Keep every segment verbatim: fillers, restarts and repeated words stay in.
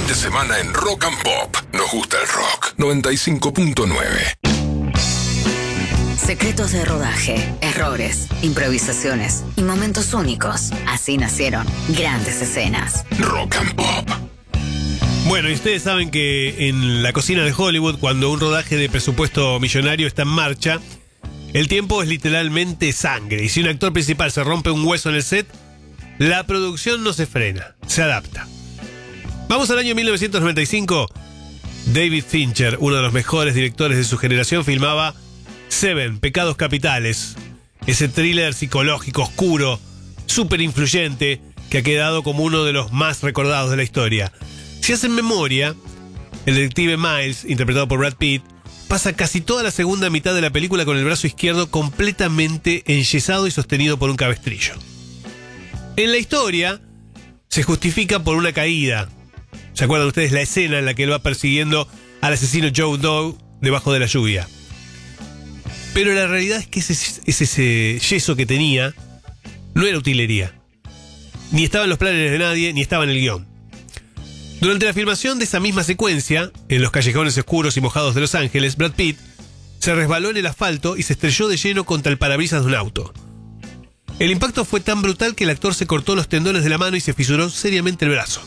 fin de semana en Rock and Pop. Nos gusta el rock. noventa y cinco punto nueve. Secretos de rodaje, errores, improvisaciones y momentos únicos. Así nacieron grandes escenas. Rock and Pop. Bueno, y ustedes saben que en la cocina de Hollywood, cuando un rodaje de presupuesto millonario está en marcha, el tiempo es literalmente sangre. Y si un actor principal se rompe un hueso en el set, la producción no se frena, se adapta. Vamos al año mil novecientos noventa y cinco. David Fincher, uno de los mejores directores de su generación, filmaba Seven, Pecados Capitales. Ese thriller psicológico, oscuro, súper influyente, que ha quedado como uno de los más recordados de la historia. Si hacen memoria, el detective Miles, interpretado por Brad Pitt, pasa casi toda la segunda mitad de la película con el brazo izquierdo completamente enyesado y sostenido por un cabestrillo. En la historia, se justifica por una caída. ¿Se acuerdan ustedes la escena en la que él va persiguiendo al asesino Joe Doe debajo de la lluvia? Pero la realidad es que ese, ese, ese yeso que tenía no era utilería. Ni estaba en los planes de nadie, ni estaba en el guión. Durante la filmación de esa misma secuencia, en los callejones oscuros y mojados de Los Ángeles, Brad Pitt se resbaló en el asfalto y se estrelló de lleno contra el parabrisas de un auto. El impacto fue tan brutal que el actor se cortó los tendones de la mano y se fisuró seriamente el brazo.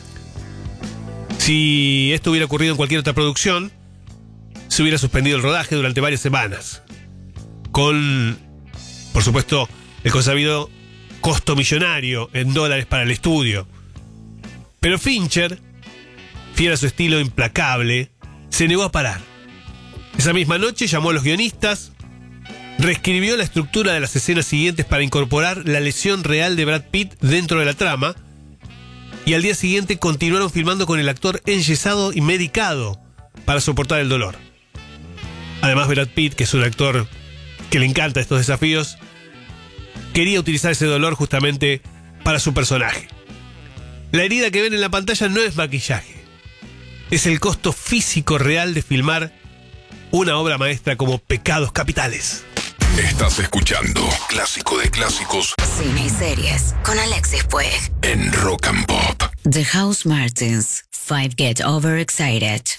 Si esto hubiera ocurrido en cualquier otra producción, se hubiera suspendido el rodaje durante varias semanas. Con, por supuesto, el consabido costo millonario en dólares para el estudio. Pero Fincher, fiel a su estilo implacable, se negó a parar. Esa misma noche llamó a los guionistas, reescribió la estructura de las escenas siguientes para incorporar la lesión real de Brad Pitt dentro de la trama, y al día siguiente continuaron filmando con el actor enyesado y medicado para soportar el dolor. Además, Brad Pitt, que es un actor que le encanta estos desafíos, quería utilizar ese dolor justamente para su personaje. La herida que ven en la pantalla no es maquillaje, es el costo físico real de filmar una obra maestra como Pecados Capitales. Estás escuchando Clásico de Clásicos, Cine y series con Alexis Puig en Rock and Pop. The House Martins, Five Get Overexcited.